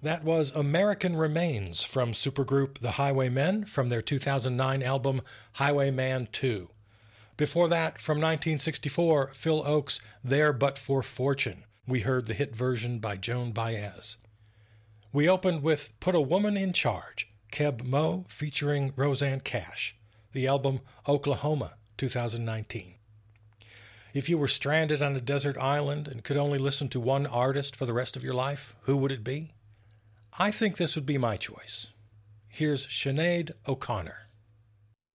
That was American Remains from supergroup The Highwaymen from their 2009 album Highwayman 2. Before that, from 1964, Phil Ochs' There But For Fortune. We heard the hit version by Joan Baez. We opened with Put a Woman in Charge, Keb Mo featuring Rosanne Cash, the album Oklahoma, 2019. If you were stranded on a desert island and could only listen to one artist for the rest of your life, who would it be? I think this would be my choice. Here's Sinead O'Connor.